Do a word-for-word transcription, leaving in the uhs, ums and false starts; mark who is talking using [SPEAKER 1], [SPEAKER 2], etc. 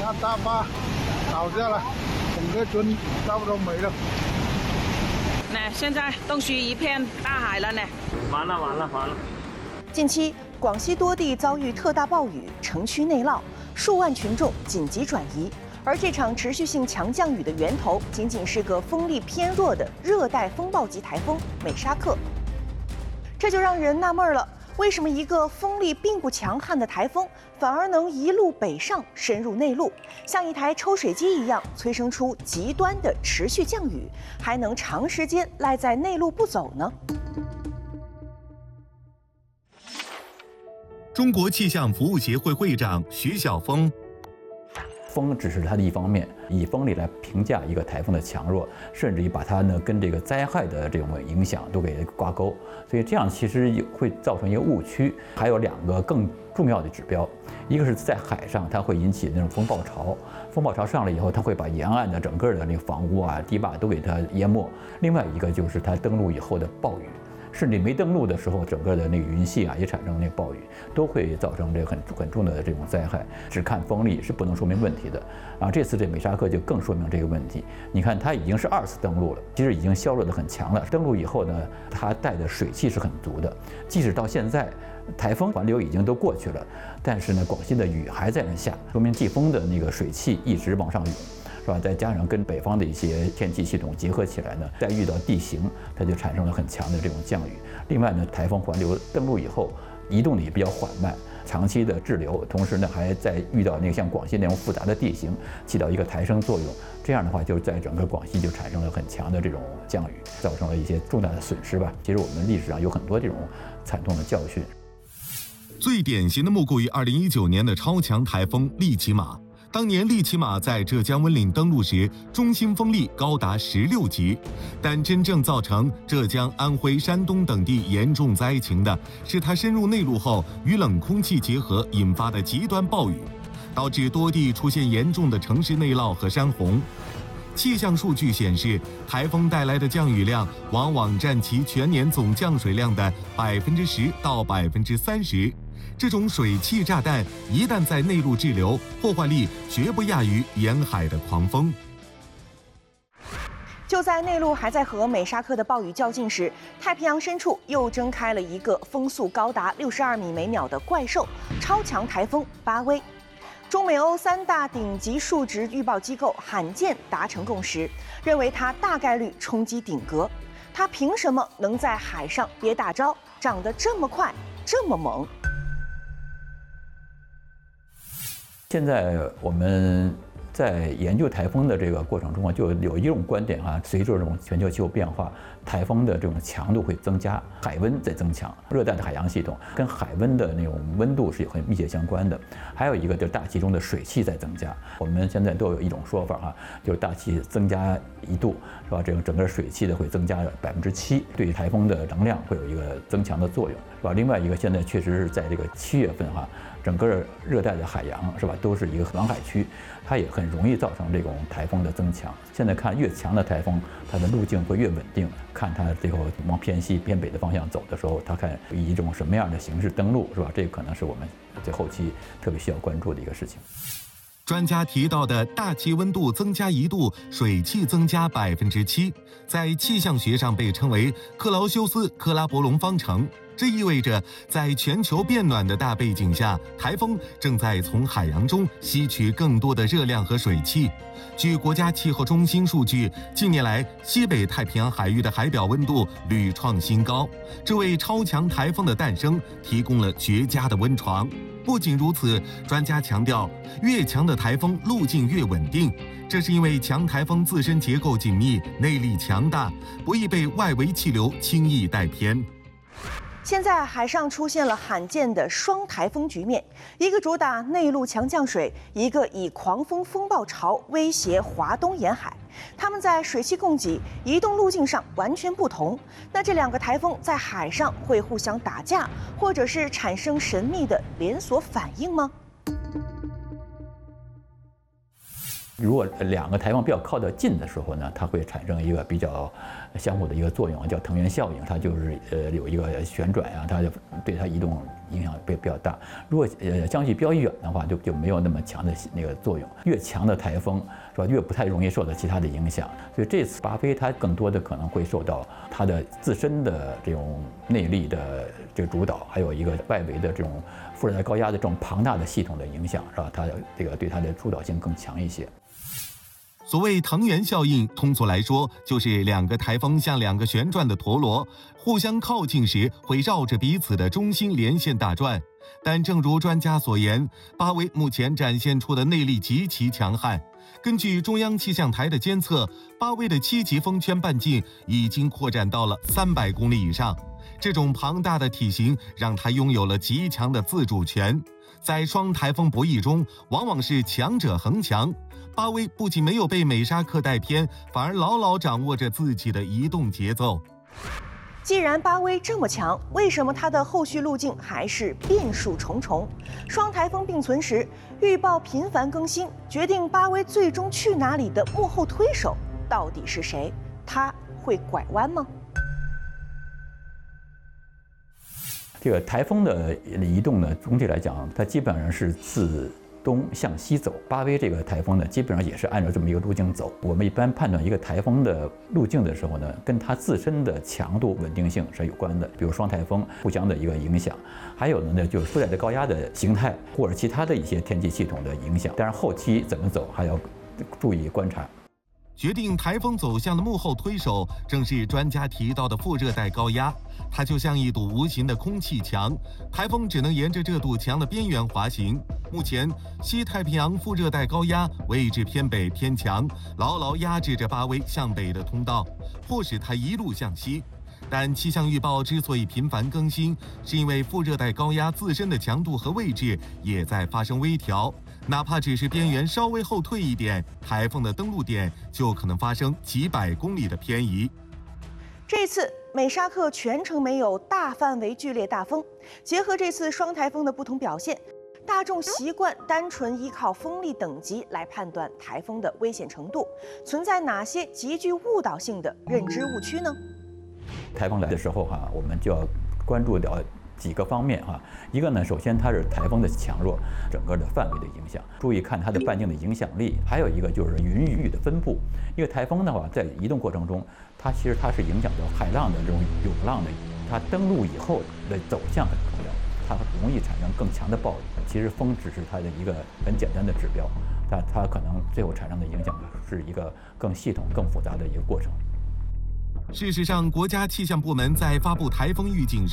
[SPEAKER 1] 看大坝倒下了，整个村差不多没了。
[SPEAKER 2] 那现在东西一片大海了呢，
[SPEAKER 3] 完了完了完了！
[SPEAKER 4] 近期，广西多地遭遇特大暴雨，城区内涝，数万群众紧急转移。而这场持续性强降雨的源头，仅仅是个风力偏弱的热带风暴级台风美沙克。这就让人纳闷了。 为什么一个风力并不强悍的台风，反而能一路北上，深入内陆，像一台抽水机一样催生出极端的持续降雨，还能长时间赖在内陆不走呢？
[SPEAKER 5] 中国气象服务协会会长徐晓峰。
[SPEAKER 6] 风只是它的一方面，以风力来评价一个台风的强弱，甚至于把它呢跟这个灾害的这种影响都给挂钩，所以这样其实会造成一个误区。还有两个更重要的指标，一个是在海上，它会引起那种风暴潮，风暴潮上来以后，它会把沿岸的整个的那个房屋啊、堤坝都给它淹没。另外一个就是它登陆以后的暴雨。 甚至没登陆的时候，整个的那个云系啊也产生那个暴雨，都会造成这个很很重的这种灾害。只看风力是不能说明问题的。然后这次这美沙克就更说明这个问题。你看它已经是二次登陆了，其实已经削弱得很强了。登陆以后呢，它带的水汽是很足的。即使到现在，台风环流已经都过去了，但是呢，广西的雨还在那下，说明季风的那个水汽一直往上涌。 是吧？再加上跟北方的一些天气系统结合起来呢，再遇到地形，它就产生了很强的这种降雨。另外呢，台风环流登陆以后，移动的也比较缓慢，长期的滞留，同时呢，还在遇到那个像广西那种复杂的地形，起到一个抬升作用。这样的话，就在整个广西就产生了很强的这种降雨，造成了一些重大的损失吧。其实我们历史上有很多这种惨痛的教训。
[SPEAKER 5] 最典型的莫过于二零一九年的超强台风利奇马。 当年利奇马在浙江温岭登陆时，中心风力高达十六级，但真正造成浙江、安徽、山东等地严重灾情的是它深入内陆后与冷空气结合引发的极端暴雨，导致多地出现严重的城市内涝和山洪。气象数据显示，台风带来的降雨量往往占其全年总降水量的百分之十到百分之三十。 这种水汽炸弹一旦在内陆滞留，破坏力绝不亚于沿海的狂风。
[SPEAKER 4] 就在内陆还在和美沙克的暴雨较劲时，太平洋深处又睁开了一个风速高达六十二米每秒的怪兽——超强台风巴威。中美欧三大顶级数值预报机构罕见达成共识，认为它大概率冲击顶格。它凭什么能在海上憋大招，长得这么快，这么猛？
[SPEAKER 6] 现在我们在研究台风的这个过程中啊，就有一种观点啊，随着这种全球气候变化，台风的这种强度会增加，海温在增强，热带的海洋系统跟海温的那种温度是很密切相关的。还有一个就是大气中的水汽在增加。我们现在都有一种说法哈，就是大气增加一度，是吧？这个整个水汽的会增加百分之七，对台风的能量会有一个增强的作用，是吧？另外一个，现在确实是在这个七月份哈。 整个热带的海洋是吧，都是一个暖海区，它也很容易造成这种台风的增强。现在看越强的台风，它的路径会越稳定。看它最后往偏西偏北的方向走的时候，它看以一种什么样的形式登陆是吧？这可能是我们在后期特别需要关注的一个事情。
[SPEAKER 5] 专家提到的大气温度增加一度，水汽增加百分之七，在气象学上被称为克劳修斯克拉伯龙方程。 这意味着，在全球变暖的大背景下，台风正在从海洋中吸取更多的热量和水汽。据国家气候中心数据，近年来西北太平洋海域的海表温度屡创新高，这为超强台风的诞生提供了绝佳的温床。不仅如此，专家强调，越强的台风路径越稳定，这是因为强台风自身结构紧密、内力强大，不易被外围气流轻易带偏。
[SPEAKER 4] 现在海上出现了罕见的双台风局面，一个主打内陆强降水，一个以狂风风暴潮威胁华东沿海。它们在水汽供给、移动路径上完全不同。那这两个台风在海上会互相打架，或者是产生神秘的连锁反应吗？
[SPEAKER 6] 如果两个台风比较靠得近的时候呢，它会产生一个比较相互的一个作用，叫藤原效应。它就是呃有一个旋转呀、啊，它就对它移动影响比比较大。如果呃相距比较远的话，就就没有那么强的那个作用。越强的台风是吧，越不太容易受到其他的影响。所以这次巴菲它更多的可能会受到它的自身的这种内力的这个主导，还有一个外围的这种副热带高压的这种庞大的系统的影响，是吧？它这个对它的主导性更强一些。
[SPEAKER 5] 所谓藤原效应，通俗来说就是两个台风像两个旋转的陀螺，互相靠近时会绕着彼此的中心连线打转。但正如专家所言，巴威目前展现出的内力极其强悍。根据中央气象台的监测，巴威的七级风圈半径已经扩展到了三百公里以上。这种庞大的体型让它拥有了极强的自主权。在双台风博弈中，往往是强者恒强。巴威不仅没有被美沙克带偏，反而牢牢掌握着自己的移动节奏。
[SPEAKER 4] 既然巴威这么强，为什么它的后续路径还是变数重重？双台风并存时，预报频繁更新，决定巴威最终去哪里的幕后推手到底是谁？它会拐弯吗？
[SPEAKER 6] 这个台风的移动呢，总体来讲，它基本上是自东向西走。巴威这个台风呢，基本上也是按照这么一个路径走。我们一般判断一个台风的路径的时候呢，跟它自身的强度、稳定性是有关的。比如双台风互相的一个影响，还有呢就是副热带高压的形态或者其他的一些天气系统的影响。但是后期怎么走还要注意观察。
[SPEAKER 5] 决定台风走向的幕后推手，正是专家提到的副热带高压。它就像一堵无形的空气墙，台风只能沿着这堵墙的边缘滑行。目前，西太平洋副热带高压位置偏北偏强，牢牢压制着巴威向北的通道，迫使它一路向西。但气象预报之所以频繁更新，是因为副热带高压自身的强度和位置也在发生微调。哪怕只是边缘稍微后退一点，台风的登陆点就可能发生几百公里的偏移。
[SPEAKER 4] 这次美沙克全程没有大范围剧烈大风，结合这次双台风的不同表现，大众习惯单纯依靠风力等级来判断台风的危险程度，存在哪些极具误导性的认知误区呢？
[SPEAKER 6] 台风来的时候哈、啊，我们就要关注到几个方面哈、啊，一个呢，首先它是台风的强弱，整个的范围的影响，注意看它的半径的影响力。还有一个就是云域的分布。一个台风的话，在移动过程中，它其实它是影响到海浪的这种涌浪的，它登陆以后的走向很重要，它容易产生更强的暴雨。其实风只是它的一个很简单的指标，它它可能最后产生的影响是一个更系统、更复杂的一个过程。
[SPEAKER 5] 事实上，国家气象部门在发布台风预警时，